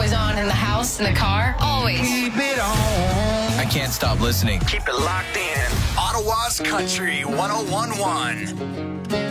always on in the house, in the car, always. Keep it on. I can't stop listening. Keep it locked in. Ottawa's Country 101.1.